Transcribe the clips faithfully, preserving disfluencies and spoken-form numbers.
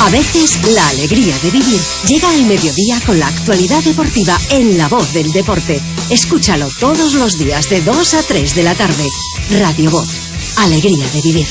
A veces, la alegría de vivir llega al mediodía con la actualidad deportiva en La Voz del Deporte. Escúchalo todos los días de dos a tres de la tarde. Radio Voz. Alegría de vivir.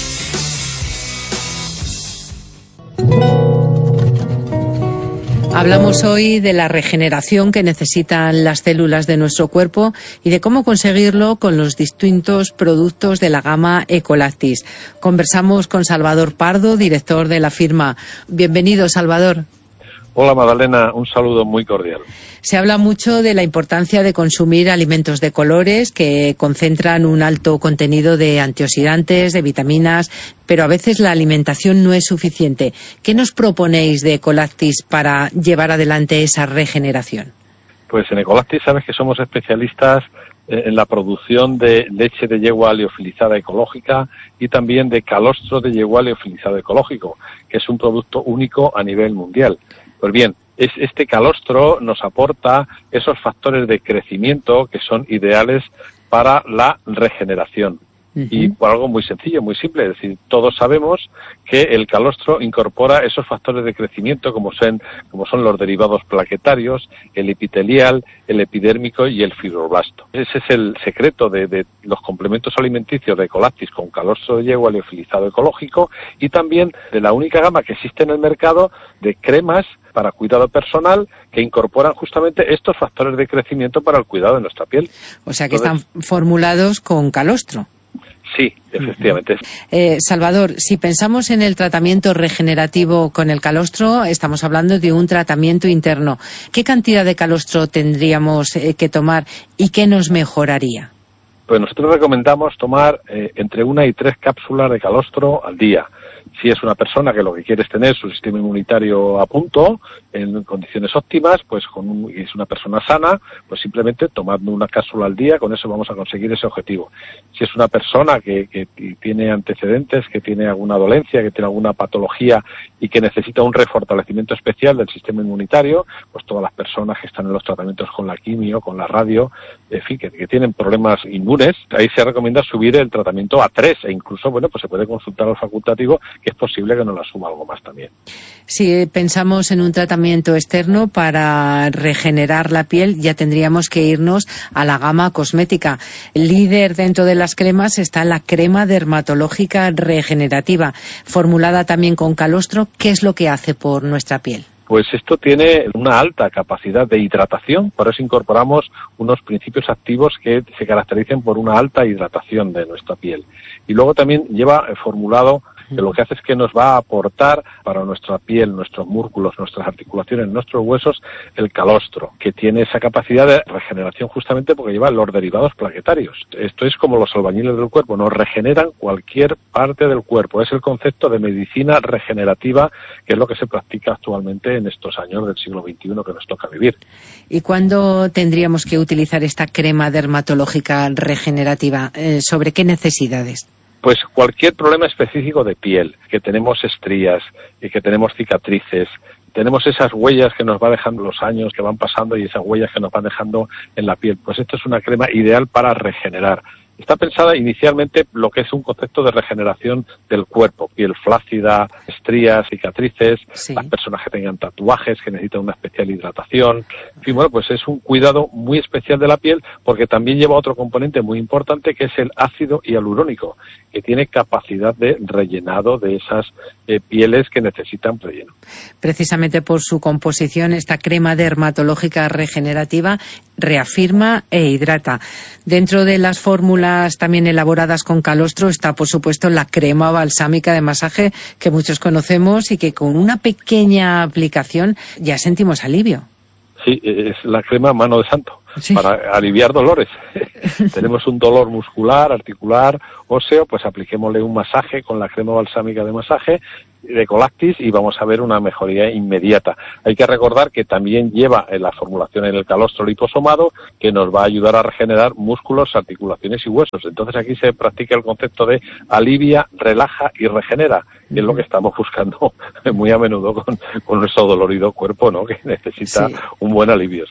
Hablamos hoy de la regeneración que necesitan las células de nuestro cuerpo y de cómo conseguirlo con los distintos productos de la gama Ecolactis. Conversamos con Salvador Pardo, director de la firma. Bienvenido, Salvador. Hola, Magdalena, un saludo muy cordial. Se habla mucho de la importancia de consumir alimentos de colores que concentran un alto contenido de antioxidantes, de vitaminas, pero a veces la alimentación no es suficiente. ¿Qué nos proponéis de Ecolactis para llevar adelante esa regeneración? Pues en Ecolactis sabes que somos especialistas en la producción de leche de yegua liofilizada ecológica y también de calostro de yegua liofilizado ecológico, que es un producto único a nivel mundial. Pues bien, es, este calostro nos aporta esos factores de crecimiento que son ideales para la regeneración. Uh-huh. Y por algo muy sencillo, muy simple, es decir, todos sabemos que el calostro incorpora esos factores de crecimiento como son, como son los derivados plaquetarios, el epitelial, el epidérmico y el fibroblasto. Ese es el secreto de, de los complementos alimenticios de Ecolactis con calostro de yegua liofilizado ecológico y también de la única gama que existe en el mercado de cremas para cuidado personal que incorporan justamente estos factores de crecimiento para el cuidado de nuestra piel. O sea que Entonces, están formulados con calostro. Sí, efectivamente. Eh, Salvador, si pensamos en el tratamiento regenerativo con el calostro, estamos hablando de un tratamiento interno. ¿Qué cantidad de calostro tendríamos eh, que tomar y qué nos mejoraría? Pues nosotros recomendamos tomar eh, entre una y tres cápsulas de calostro al día. Si es una persona que lo que quiere es tener su sistema inmunitario a punto, en condiciones óptimas, pues con un, y es una persona sana, pues simplemente tomando una cápsula al día, con eso vamos a conseguir ese objetivo. Si es una persona que, que tiene antecedentes, que tiene alguna dolencia, que tiene alguna patología y que necesita un refortalecimiento especial del sistema inmunitario, pues todas las personas que están en los tratamientos con la quimio, con la radio, en fin, que, que tienen problemas inmunes, ahí se recomienda subir el tratamiento a tres e incluso, bueno, pues se puede consultar al facultativo que es posible que nos la suma algo más también. Si pensamos en un tratamiento externo para regenerar la piel, ya tendríamos que irnos a la gama cosmética. El líder dentro de las cremas está la crema dermatológica regenerativa, formulada también con calostro. ¿Qué es lo que hace por nuestra piel? Pues esto tiene una alta capacidad de hidratación, por eso incorporamos unos principios activos que se caracterizan por una alta hidratación de nuestra piel. Y luego también lleva formulado que lo que hace es que nos va a aportar para nuestra piel, nuestros músculos, nuestras articulaciones, nuestros huesos, el calostro, que tiene esa capacidad de regeneración justamente porque lleva los derivados plaquetarios. Esto es como los albañiles del cuerpo, nos regeneran cualquier parte del cuerpo. Es el concepto de medicina regenerativa, que es lo que se practica actualmente en estos años del siglo veintiuno que nos toca vivir. ¿Y cuándo tendríamos que utilizar esta crema dermatológica regenerativa? Eh, ¿Sobre qué necesidades? Pues cualquier problema específico de piel, que tenemos estrías y que tenemos cicatrices, tenemos esas huellas que nos va dejando los años que van pasando y esas huellas que nos van dejando en la piel, pues esto es una crema ideal para regenerar. Está pensada inicialmente lo que es un concepto de regeneración del cuerpo, piel flácida, estrías, cicatrices, sí. Las personas que tengan tatuajes, que necesitan una especial hidratación. En fin, bueno, pues es un cuidado muy especial de la piel porque también lleva otro componente muy importante que es el ácido hialurónico, que tiene capacidad de rellenado de esas eh, pieles que necesitan relleno. Precisamente por su composición, esta crema dermatológica regenerativa reafirma e hidrata. Dentro de las fórmulas también elaboradas con calostro está, por supuesto, la crema balsámica de masaje que muchos conocemos y que con una pequeña aplicación ya sentimos alivio. Sí, es la crema mano de santo, sí. Para aliviar dolores. Tenemos un dolor muscular, articular, óseo, pues apliquémosle un masaje con la crema balsámica de masaje de Ecolactis y vamos a ver una mejoría inmediata. Hay que recordar que también lleva en la formulación en el calostro liposomado que nos va a ayudar a regenerar músculos, articulaciones y huesos. Entonces aquí se practica el concepto de alivia, relaja y regenera, que es lo que estamos buscando muy a menudo con, con nuestro dolorido cuerpo, ¿no? Que necesita sí. un buen alivio, sí.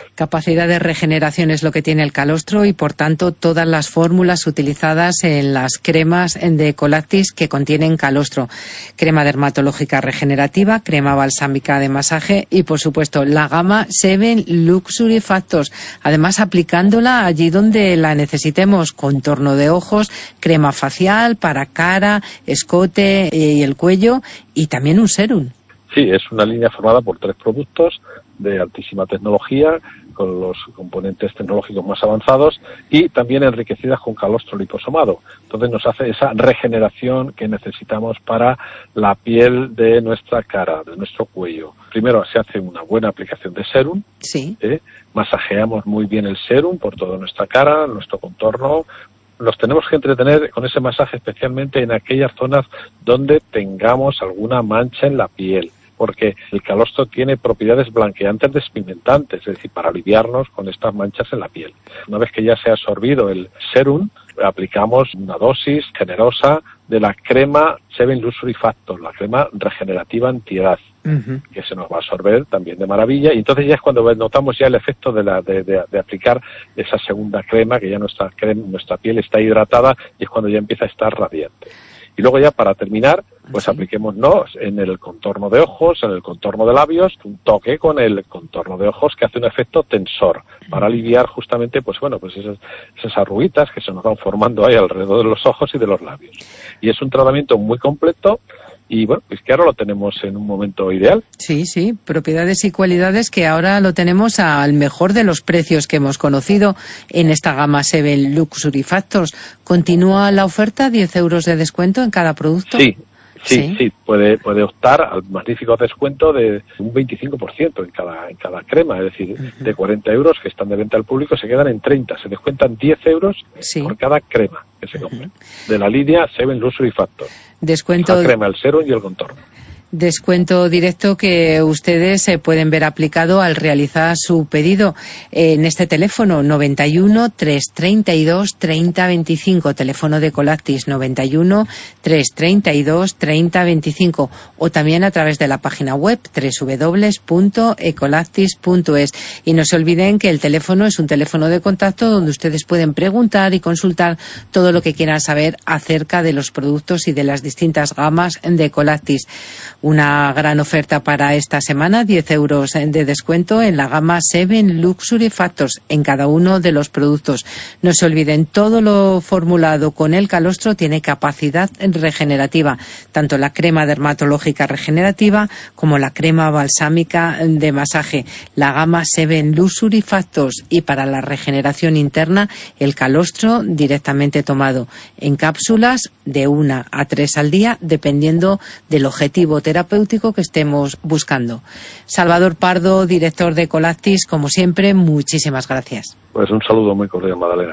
Capacidad de regeneración es lo que tiene el calostro y, por tanto, todas las fórmulas utilizadas en las cremas de Colactis que contienen calostro. Crema dermatológica regenerativa, crema balsámica de masaje y, por supuesto, la gama Seven Luxury Factors. Además, aplicándola allí donde la necesitemos. Contorno de ojos, crema facial para cara, escote y el cuello y también un serum. Sí, es una línea formada por tres productos de altísima tecnología, con los componentes tecnológicos más avanzados y también enriquecidas con calostro liposomado. Entonces nos hace esa regeneración que necesitamos para la piel de nuestra cara, de nuestro cuello. Primero se hace una buena aplicación de serum. Sí. ¿eh? Masajeamos muy bien el serum por toda nuestra cara, nuestro contorno. Nos tenemos que entretener con ese masaje especialmente en aquellas zonas donde tengamos alguna mancha en la piel, porque el calostro tiene propiedades blanqueantes despigmentantes, es decir, para aliviarnos con estas manchas en la piel. Una vez que ya se ha absorbido el serum, aplicamos una dosis generosa de la crema Seven Luxury Factors, la crema regenerativa antiedad, uh-huh. que se nos va a absorber también de maravilla, y entonces ya es cuando notamos ya el efecto de, la, de, de, de aplicar esa segunda crema, que ya nuestra, crema, nuestra piel está hidratada y es cuando ya empieza a estar radiante. Y luego ya para terminar, pues sí. apliquémonos en el contorno de ojos, en el contorno de labios, un toque con el contorno de ojos que hace un efecto tensor para aliviar justamente, pues bueno, pues esas, esas arruguitas que se nos van formando ahí alrededor de los ojos y de los labios. Y es un tratamiento muy completo. Y bueno, pues que ahora lo tenemos en un momento ideal. Sí, sí, propiedades y cualidades que ahora lo tenemos al mejor de los precios que hemos conocido en esta gama Seven Luxury Factors. ¿Continúa la oferta? ¿diez euros de descuento en cada producto? Sí, sí, sí, sí. Puede, puede optar al magnífico descuento de un veinticinco por ciento en cada, en cada crema. Es decir, uh-huh. de cuarenta euros que están de venta al público se quedan en treinta. Se descuentan diez euros sí. por cada crema que se compre. Uh-huh. De la línea Seven Luxury Factors. Descuento. La crema, el serum y el contorno. Descuento directo que ustedes se pueden ver aplicado al realizar su pedido en este teléfono noventa y uno, trescientos treinta y dos, treinta veinticinco, teléfono de Colactis noventa y uno, trescientos treinta y dos, treinta veinticinco, o también a través de la página web doble u doble u doble u punto ecolactis punto es. Y no se olviden que el teléfono es un teléfono de contacto donde ustedes pueden preguntar y consultar todo lo que quieran saber acerca de los productos y de las distintas gamas de Colactis. Una gran oferta para esta semana, diez euros de descuento en la gama Seven Luxury Factors en cada uno de los productos. No se olviden, todo lo formulado con el calostro tiene capacidad regenerativa, tanto la crema dermatológica regenerativa como la crema balsámica de masaje, la gama Seven Luxury Factors, y para la regeneración interna el calostro directamente tomado en cápsulas de una a tres al día, dependiendo del objetivo terapéutico que estemos buscando. Salvador Pardo, director de Colactis, como siempre, muchísimas gracias. Pues un saludo muy cordial, Madalena.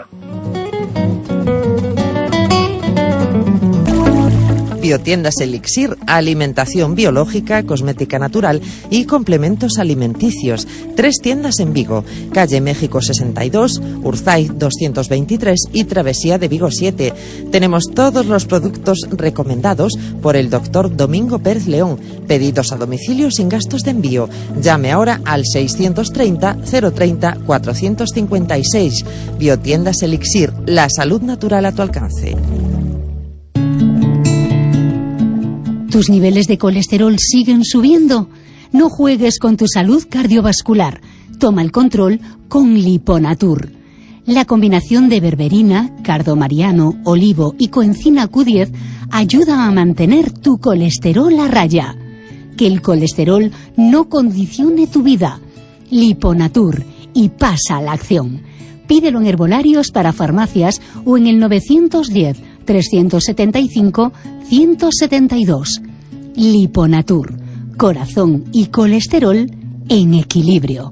Biotiendas Elixir, alimentación biológica, cosmética natural y complementos alimenticios. Tres tiendas en Vigo, calle México sesenta y dos, Urzaiz doscientos veintitrés y Travesía de Vigo siete. Tenemos todos los productos recomendados por el doctor Domingo Pérez León. Pedidos a domicilio sin gastos de envío. Llame ahora al seiscientos treinta, cero treinta, cuatrocientos cincuenta y seis. Biotiendas Elixir, la salud natural a tu alcance. ¿Tus niveles de colesterol siguen subiendo? No juegues con tu salud cardiovascular. Toma el control con Liponatur. La combinación de berberina, cardomariano, olivo y coenzima Q diez ayuda a mantener tu colesterol a raya. Que el colesterol no condicione tu vida. Liponatur, y pasa a la acción. Pídelo en herbolarios para farmacias o en el novecientos diez, trescientos setenta y cinco, ciento setenta y dos. Liponatur, corazón y colesterol en equilibrio.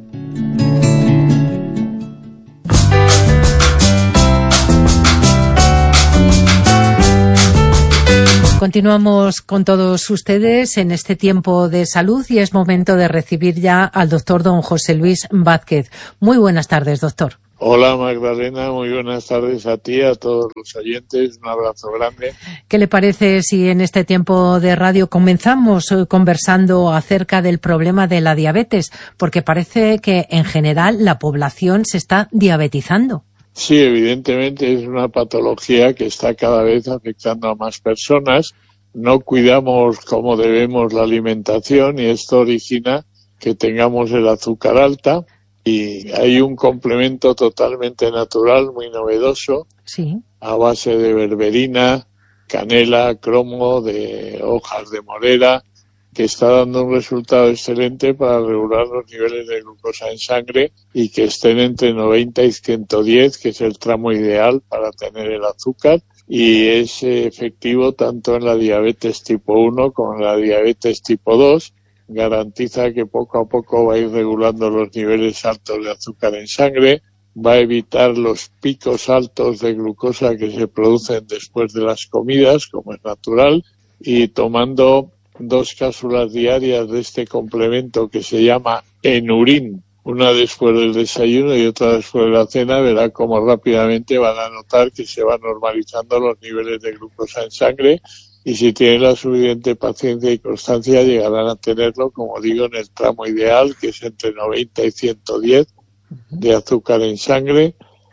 Continuamos con todos ustedes en este tiempo de salud y es momento de recibir ya al doctor don José Luis Vázquez. Muy buenas tardes, doctor. Hola Magdalena, muy buenas tardes a ti, a todos los oyentes, un abrazo grande. ¿Qué le parece si en este tiempo de radio comenzamos conversando acerca del problema de la diabetes? Porque parece que en general la población se está diabetizando. Sí, evidentemente es una patología que está cada vez afectando a más personas. No cuidamos como debemos la alimentación y esto origina que tengamos el azúcar alta. Y hay un complemento totalmente natural, muy novedoso, sí, a base de berberina, canela, cromo, de hojas de morera, que está dando un resultado excelente para regular los niveles de glucosa en sangre y que estén entre noventa y ciento diez, que es el tramo ideal para tener el azúcar. Y es efectivo tanto en la diabetes tipo uno como en la diabetes tipo dos. Garantiza que poco a poco va a ir regulando los niveles altos de azúcar en sangre, va a evitar los picos altos de glucosa que se producen después de las comidas, como es natural, y tomando dos cápsulas diarias de este complemento que se llama Enurin, una después del desayuno y otra después de la cena, verá cómo rápidamente van a notar que se van normalizando los niveles de glucosa en sangre. Y si tienen la suficiente paciencia y constancia, llegarán a tenerlo, como digo, en el tramo ideal, que es entre noventa y ciento diez de azúcar en sangre,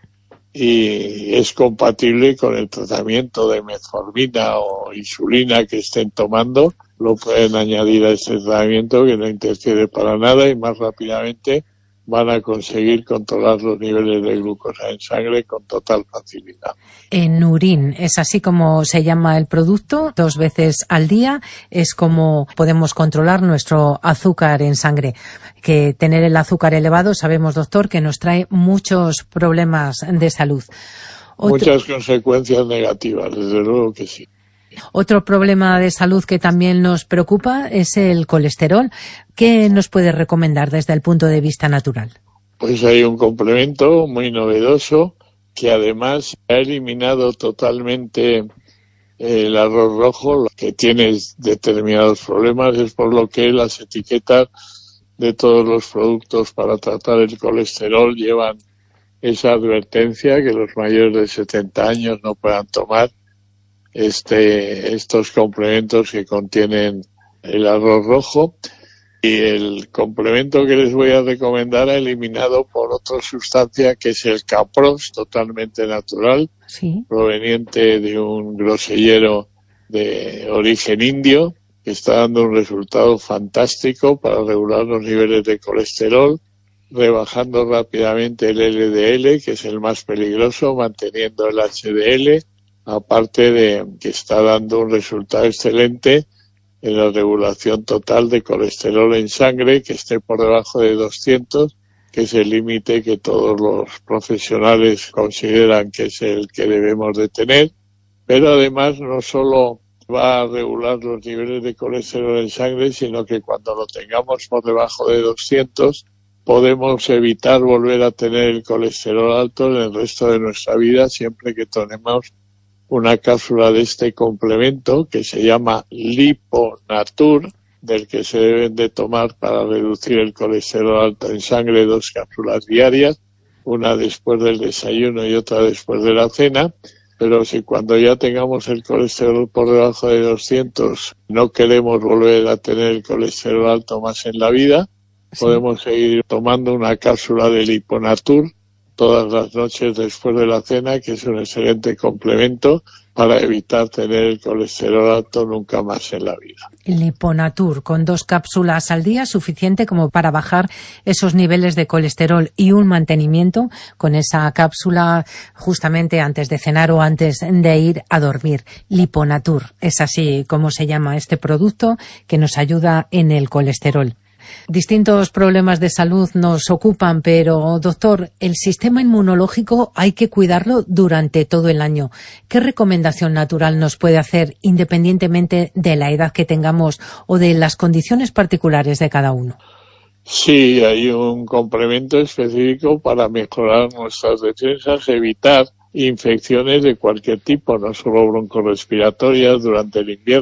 y es compatible con el tratamiento de metformina o insulina que estén tomando. Lo pueden añadir a este tratamiento, que no interfiere para nada, y más rápidamente van a conseguir controlar los niveles de glucosa en sangre con total facilidad. Enurin, es así como se llama el producto, dos veces al día, es como podemos controlar nuestro azúcar en sangre. Que tener el azúcar elevado, sabemos, doctor, que nos trae muchos problemas de salud. Otro... Muchas consecuencias negativas, desde luego que sí. Otro problema de salud que también nos preocupa es el colesterol. ¿Qué nos puede recomendar desde el punto de vista natural? Pues hay un complemento muy novedoso que además ha eliminado totalmente el arroz rojo, que tiene determinados problemas, es por lo que las etiquetas de todos los productos para tratar el colesterol llevan esa advertencia que los mayores de setenta años no puedan tomar este estos complementos que contienen el arroz rojo. Y el complemento que les voy a recomendar ha eliminado por otra sustancia que es el capros, totalmente natural, sí, proveniente de un grosellero de origen indio, que está dando un resultado fantástico para regular los niveles de colesterol, rebajando rápidamente el L D L, que es el más peligroso, manteniendo el H D L, aparte de que está dando un resultado excelente en la regulación total de colesterol en sangre, que esté por debajo de doscientos, que es el límite que todos los profesionales consideran que es el que debemos de tener. Pero además no solo va a regular los niveles de colesterol en sangre, sino que cuando lo tengamos por debajo de doscientos, podemos evitar volver a tener el colesterol alto en el resto de nuestra vida, siempre que tomemos una cápsula de este complemento que se llama Liponatur, del que se deben de tomar para reducir el colesterol alto en sangre, dos cápsulas diarias, una después del desayuno y otra después de la cena. Pero si cuando ya tengamos el colesterol por debajo de doscientos no queremos volver a tener el colesterol alto más en la vida, sí, podemos seguir tomando una cápsula de Liponatur todas las noches después de la cena, que es un excelente complemento para evitar tener el colesterol alto nunca más en la vida. Liponatur, con dos cápsulas al día, suficiente como para bajar esos niveles de colesterol, y un mantenimiento con esa cápsula justamente antes de cenar o antes de ir a dormir. Liponatur, es así como se llama este producto que nos ayuda en el colesterol. Distintos problemas de salud nos ocupan, pero, doctor, el sistema inmunológico hay que cuidarlo durante todo el año. ¿Qué recomendación natural nos puede hacer, independientemente de la edad que tengamos o de las condiciones particulares de cada uno? Sí, hay un complemento específico para mejorar nuestras defensas, evitar infecciones de cualquier tipo, no solo broncorespiratorias durante el invierno,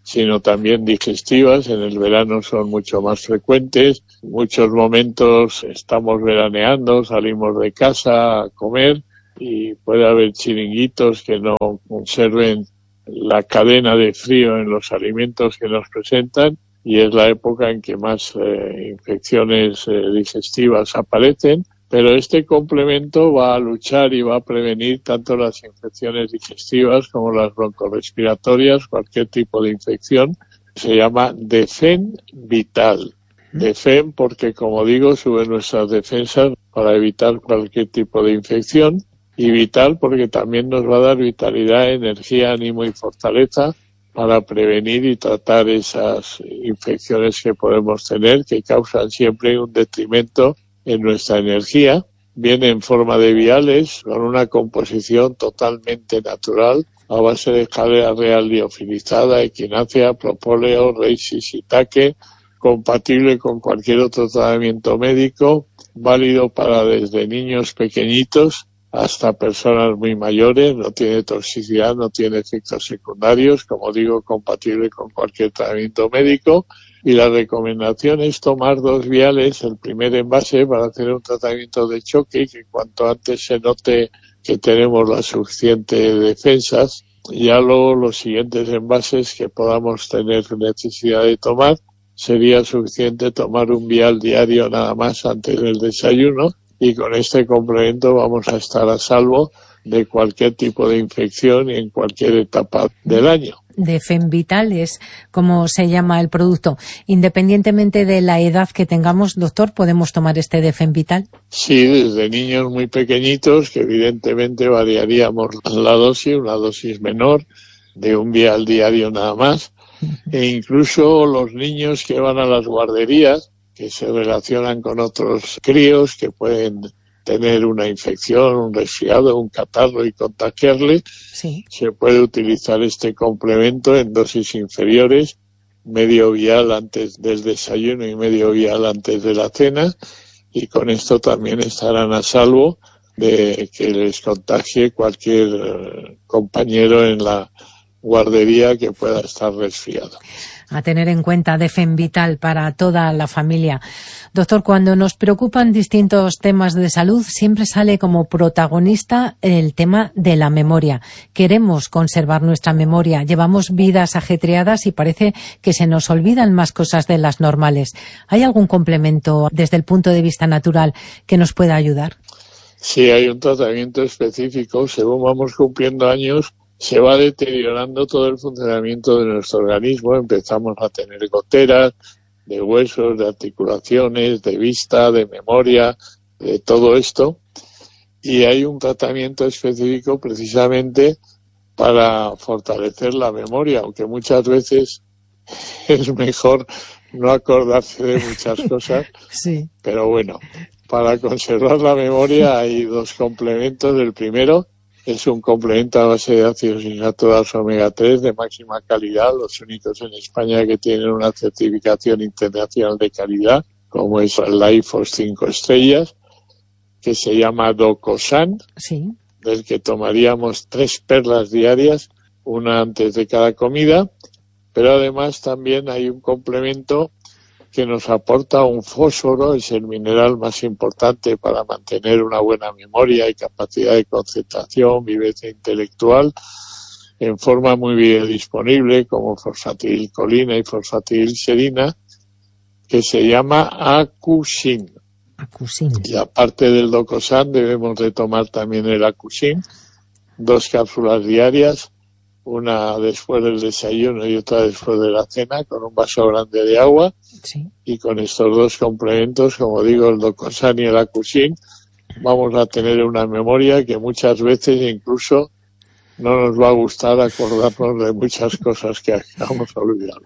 sino también digestivas. En el verano son mucho más frecuentes. En muchos momentos estamos veraneando, salimos de casa a comer y puede haber chiringuitos que no conserven la cadena de frío en los alimentos que nos presentan, y es la época en que más eh, infecciones eh, digestivas aparecen. Pero este complemento va a luchar y va a prevenir tanto las infecciones digestivas como las broncorespiratorias, cualquier tipo de infección. Se llama Defen Vital. Defen porque, como digo, sube nuestras defensas para evitar cualquier tipo de infección, y Vital porque también nos va a dar vitalidad, energía, ánimo y fortaleza para prevenir y tratar esas infecciones que podemos tener, que causan siempre un detrimento en nuestra energía. Viene en forma de viales con una composición totalmente natural a base de jalea real liofilizada, equinácea, propóleo, reishi, shiitake, compatible con cualquier otro tratamiento médico, válido para desde niños pequeñitos hasta personas muy mayores, no tiene toxicidad, no tiene efectos secundarios, como digo, compatible con cualquier tratamiento médico. Y la recomendación es tomar dos viales, el primer envase para hacer un tratamiento de choque, que cuanto antes se note que tenemos las suficientes defensas, ya luego los siguientes envases que podamos tener necesidad de tomar, sería suficiente tomar un vial diario nada más antes del desayuno, y con este complemento vamos a estar a salvo de cualquier tipo de infección y en cualquier etapa del año. Defen Vital es como se llama el producto. Independientemente de la edad que tengamos, doctor, ¿podemos tomar este Defen Vital? Sí, desde niños muy pequeñitos, que evidentemente variaríamos la dosis, una dosis menor, de un vial diario nada más, e incluso los niños que van a las guarderías, que se relacionan con otros críos que pueden tener una infección, un resfriado, un catarro y contagiarle, sí. Se puede utilizar este complemento en dosis inferiores, medio vial antes del desayuno y medio vial antes de la cena, y con esto también estarán a salvo de que les contagie cualquier eh, compañero en la guardería que pueda estar resfriado. A tener en cuenta, Defen Vital para toda la familia. Doctor, cuando nos preocupan distintos temas de salud, siempre sale como protagonista el tema de la memoria. Queremos conservar nuestra memoria, llevamos vidas ajetreadas y parece que se nos olvidan más cosas de las normales. ¿Hay algún complemento desde el punto de vista natural que nos pueda ayudar? Sí, hay un tratamiento específico. Según vamos cumpliendo años, se va deteriorando todo el funcionamiento de nuestro organismo. Empezamos a tener goteras de huesos, de articulaciones, de vista, de memoria, de todo esto. Y hay un tratamiento específico precisamente para fortalecer la memoria, aunque muchas veces es mejor no acordarse de muchas cosas. Sí. Pero bueno, para conservar la memoria hay dos complementos. El primero es un complemento a base de ácidos insaturados omega tres de máxima calidad, los únicos en España que tienen una certificación internacional de calidad, como es el Lifeforce cinco estrellas, que se llama Docosan, sí. Del que tomaríamos tres perlas diarias, una antes de cada comida, pero además también hay un complemento que nos aporta un fósforo, es el mineral más importante para mantener una buena memoria y capacidad de concentración, viveza intelectual, en forma muy biodisponible como fosfatidilcolina y fosfatidilserina, que se llama Acusin. Acusin. Y aparte del Docosan debemos de tomar también el Acusin, dos cápsulas diarias, una después del desayuno y otra después de la cena, con un vaso grande de agua. Sí. Y con estos dos complementos, como digo, el Docosan y el Acusin, vamos a tener una memoria que muchas veces incluso no nos va a gustar acordarnos de muchas cosas que acabamos olvidando.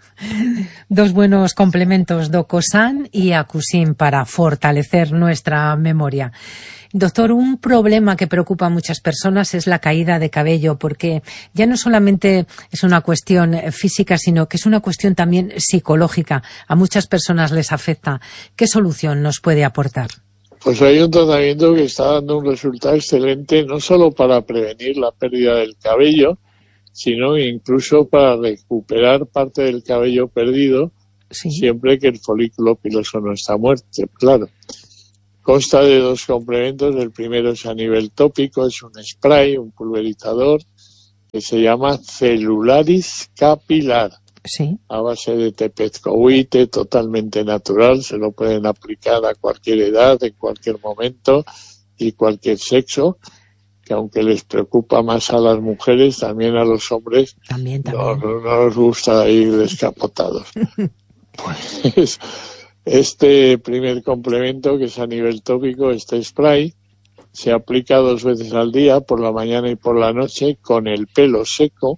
Dos buenos complementos, Docosan y Acusin, para fortalecer nuestra memoria. Doctor, un problema que preocupa a muchas personas es la caída de cabello, porque ya no solamente es una cuestión física, sino que es una cuestión también psicológica. A muchas personas les afecta. ¿Qué solución nos puede aportar? Pues hay un tratamiento que está dando un resultado excelente, no solo para prevenir la pérdida del cabello, sino incluso para recuperar parte del cabello perdido, sí. siempre que el folículo piloso no está muerto, claro. Consta de dos complementos. El primero es a nivel tópico, es un spray, un pulverizador, que se llama Celularis Capilar, sí. a base de tepezcohuite, totalmente natural. Se lo pueden aplicar a cualquier edad, en cualquier momento y cualquier sexo, que aunque les preocupa más a las mujeres, también a los hombres también, también. No, no nos gusta ir descapotados. Pues este primer complemento, que es a nivel tópico, este spray, se aplica dos veces al día, por la mañana y por la noche, con el pelo seco.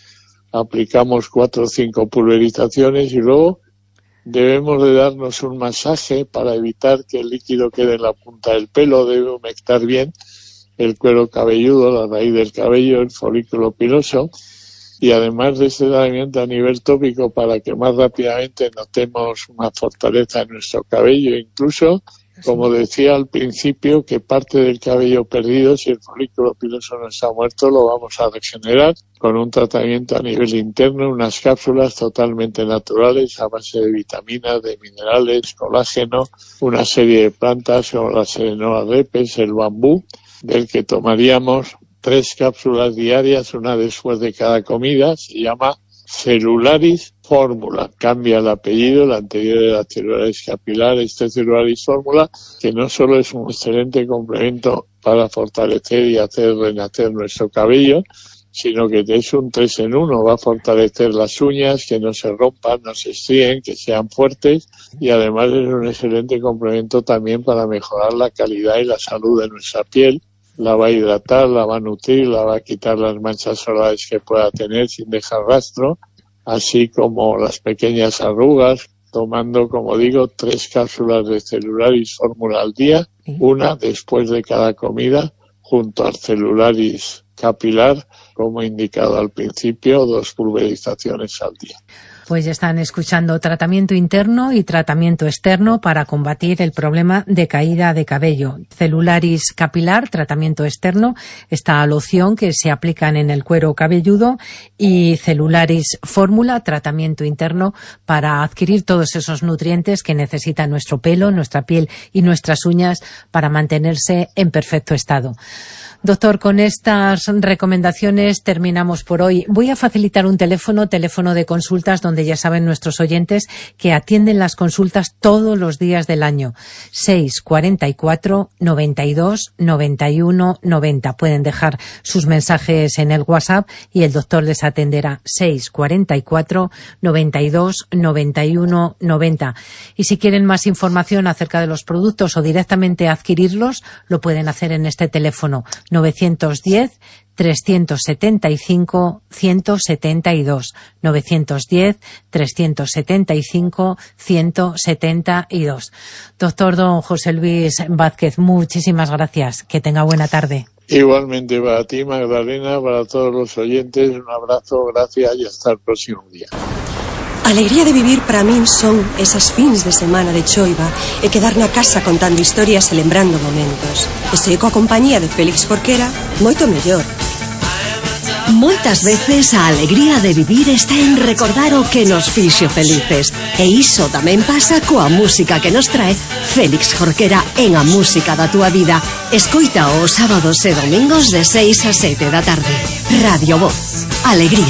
Aplicamos cuatro o cinco pulverizaciones y luego debemos de darnos un masaje para evitar que el líquido quede en la punta del pelo. Debe humectar bien el cuero cabelludo, la raíz del cabello, el folículo piloso. Y además de este tratamiento a nivel tópico, para que más rápidamente notemos una fortaleza en nuestro cabello, incluso, como decía al principio, que parte del cabello perdido, si el folículo piloso no está muerto, lo vamos a regenerar con un tratamiento a nivel interno, unas cápsulas totalmente naturales a base de vitaminas, de minerales, colágeno, una serie de plantas como la Serenoa repes, el bambú, del que tomaríamos tres cápsulas diarias, una después de cada comida. Se llama Celularis Fórmula. Cambia el apellido, la anterior era Celularis Capilar, este Celularis Fórmula, que no solo es un excelente complemento para fortalecer y hacer renacer nuestro cabello, sino que es un tres en uno. Va a fortalecer las uñas, que no se rompan, no se estríen, que sean fuertes, y además es un excelente complemento también para mejorar la calidad y la salud de nuestra piel. La va a hidratar, la va a nutrir, la va a quitar las manchas solares que pueda tener sin dejar rastro, así como las pequeñas arrugas, tomando, como digo, tres cápsulas de Celularis Fórmula al día, una después de cada comida, junto al Celularis Capilar, como indicado al principio, dos pulverizaciones al día. Pues ya están escuchando tratamiento interno y tratamiento externo para combatir el problema de caída de cabello. Celularis Capilar, tratamiento externo, esta loción que se aplican en el cuero cabelludo, y Celularis Fórmula, tratamiento interno para adquirir todos esos nutrientes que necesita nuestro pelo, nuestra piel y nuestras uñas para mantenerse en perfecto estado. Doctor, con estas recomendaciones terminamos por hoy. Voy a facilitar un teléfono, teléfono de consultas, donde ya saben nuestros oyentes que atienden las consultas todos los días del año. seis cuarenta y cuatro, noventa y dos, noventa y uno, noventa. Pueden dejar sus mensajes en el WhatsApp y el doctor les atenderá. seis cuarenta y cuatro, noventa y dos, noventa y uno, noventa. Y si quieren más información acerca de los productos o directamente adquirirlos, lo pueden hacer en este teléfono. novecientos diez, trescientos setenta y cinco, ciento setenta y dos. novecientos diez, trescientos setenta y cinco, ciento setenta y dos. Doctor don José Luis Vázquez, muchísimas gracias. Que tenga buena tarde. Igualmente para ti, Magdalena, para todos los oyentes, un abrazo, gracias y hasta el próximo día. Alegría de vivir para min son esas fins de semana de choiva e quedar na casa contando historias e lembrando momentos. E se coa compañía de Félix Jorquera, moito mellor. Moitas veces a alegría de vivir está en recordar o que nos fixo felices. E iso tamén pasa coa música que nos trae Félix Jorquera en A Música da Túa Vida. Escoita os sábados e domingos de seis a sete da tarde. Radio Voz. Alegría.